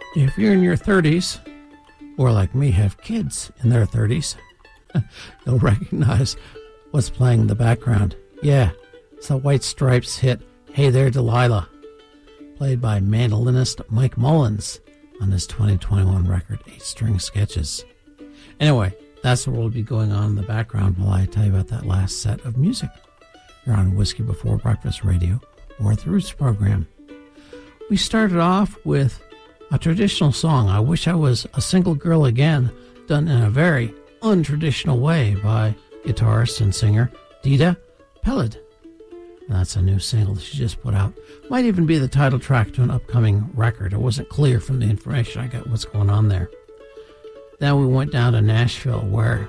If you're in your 30s, or like me, have kids in their 30s, you'll recognize what's playing in the background. Yeah, it's the White Stripes hit Hey There Delilah, played by mandolinist Mike Mullins on his 2021 record, 8-String Sketches. Anyway, that's what will be going on in the background while I tell you about that last set of music. You're on Whiskey Before Breakfast Radio, or the Roots program. We started off with a traditional song, I Wish I Was a Single Girl Again, done in a very untraditional way by guitarist and singer Dita Peled. And that's a new single that she just put out. Might even be the title track to an upcoming record. It wasn't clear from the information I got what's going on there. Then we went down to Nashville, where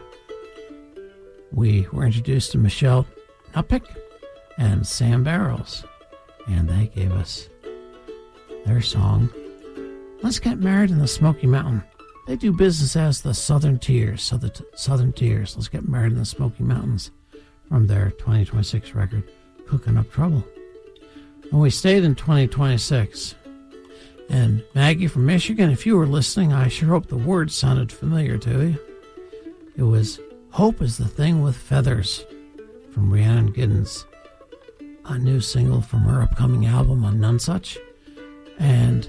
we were introduced to Michelle Knuppick and Sam Barrels. And they gave us their song, Let's Get Married in the Smoky Mountain. They do business as the Southern Tears. So the Southern Tears, Let's Get Married in the Smoky Mountains, from their 2026 record, Cooking Up Trouble. And we stayed in 2026. And Maggie from Michigan, if you were listening, I sure hope the words sounded familiar to you. It was Hope is the Thing with Feathers from Rhiannon Giddens, a new single from her upcoming album on Nonesuch. And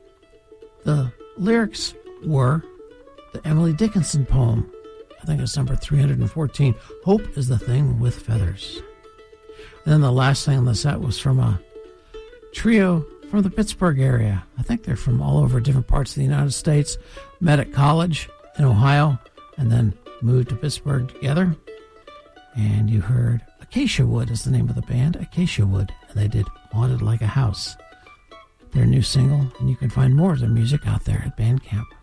the lyrics were the Emily Dickinson poem. I think it's number 314. Hope is the Thing with Feathers. And then the last thing on the set was from a trio from the Pittsburgh area. I think they're from all over different parts of the United States. Met at college in Ohio and then moved to Pittsburgh together. And you heard Acacia Wood is the name of the band, Acacia Wood. And they did Haunted Like a House, their new single. And you can find more of their music out there at Bandcamp.